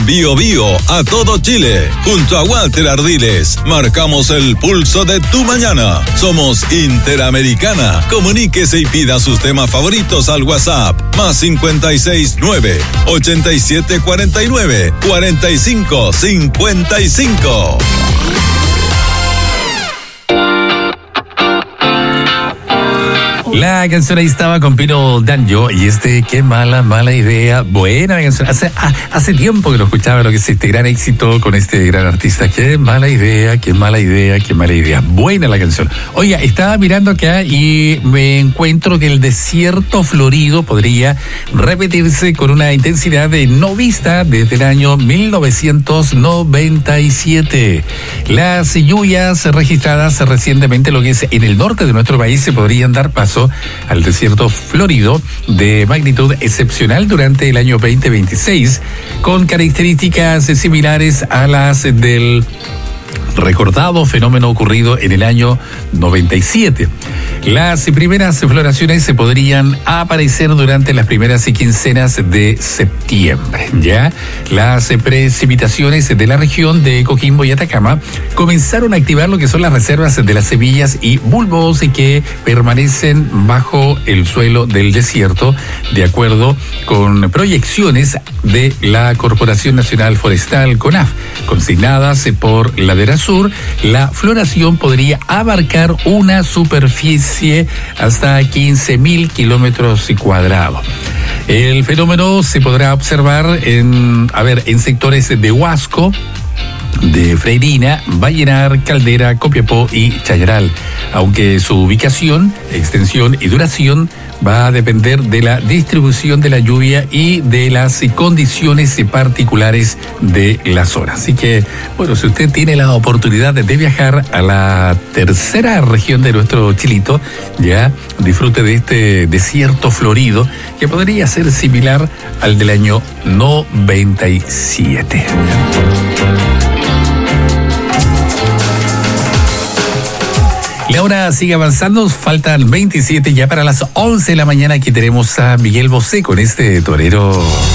Bio Bio a todo Chile. Junto a Walter Ardiles, marcamos el pulso de tu mañana. Somos Interamericana. Comuníquese y pida sus temas favoritos al WhatsApp. Más 569-8749-4555. La canción ahí estaba con Pino Danjo y qué mala idea. Buena canción. Hace tiempo que lo escuchaba, lo que es este gran éxito con este gran artista. Qué mala idea. Buena la canción. Oiga, estaba mirando acá y me encuentro que el desierto florido podría repetirse con una intensidad no vista desde el año 1997. Las lluvias registradas recientemente, lo que es en el norte de nuestro país, se podrían dar paso al desierto florido de magnitud excepcional durante el año 2026, con características similares a las del recordado fenómeno ocurrido en el año 97. Las primeras floraciones se podrían aparecer durante las primeras quincenas de septiembre. Ya las precipitaciones de la región de Coquimbo y Atacama comenzaron a activar lo que son las reservas de las semillas y bulbos que permanecen bajo el suelo del desierto, de acuerdo con proyecciones de la Corporación Nacional Forestal, CONAF, consignadas por Ladera Sur. La floración podría abarcar una superficie hasta 15.000 kilómetros cuadrados. El fenómeno se podrá observar en sectores de Huasco, de Freirina, Vallenar, Caldera, Copiapó y Chañaral, aunque su ubicación, extensión y duración va a depender de la distribución de la lluvia y de las condiciones particulares de la zona. Así que, bueno, si usted tiene la oportunidad de viajar a la tercera región de nuestro Chilito, ya disfrute de este desierto florido que podría ser similar al del año 97. La hora sigue avanzando, faltan 27 ya para las 11 de la mañana. Aquí tenemos a Miguel Bosé con este torero.